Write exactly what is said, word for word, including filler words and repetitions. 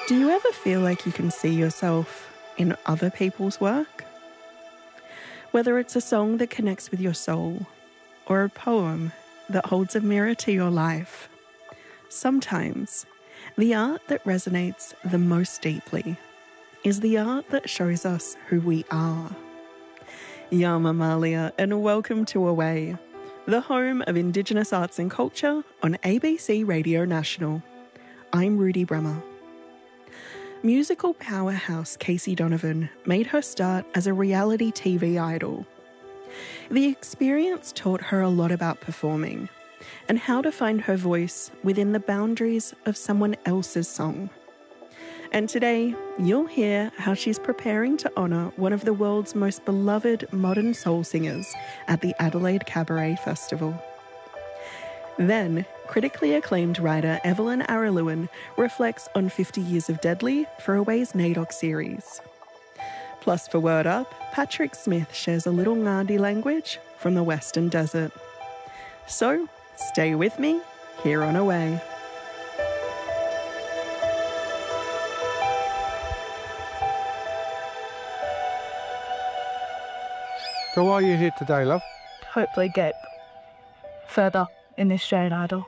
Do you ever feel like you can see yourself in other people's work? Whether it's a song that connects with your soul or a poem that holds a mirror to your life, sometimes the art that resonates the most deeply is the art that shows us who we are. Yama Malia, and welcome to Away, the home of Indigenous arts and culture on A B C Radio National. I'm Rudy Bremer. Musical powerhouse Casey Donovan made her start as a reality T V idol. The experience taught her a lot about performing and how to find her voice within the boundaries of someone else's song. And today, you'll hear how she's preparing to honour one of the world's most beloved modern soul singers at the Adelaide Cabaret Festival. Then, critically acclaimed writer Evelyn Araluen reflects on fifty years of Deadly for Away's NAIDOC series. Plus, for Word Up, Patrick Smith shares a little Ngandi language from the Western Desert. So, stay with me here on Away. So why are you here today, love? Hopefully get further in the Australian Idol.